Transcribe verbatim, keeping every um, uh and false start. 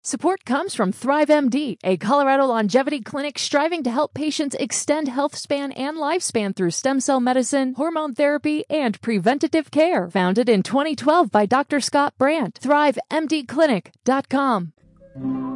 Support comes from ThriveMD, a Colorado longevity clinic striving to help patients extend health span and lifespan through stem cell medicine, hormone therapy, and preventative care. Founded in twenty twelve by Doctor Scott Brandt. thrive m d clinic dot com.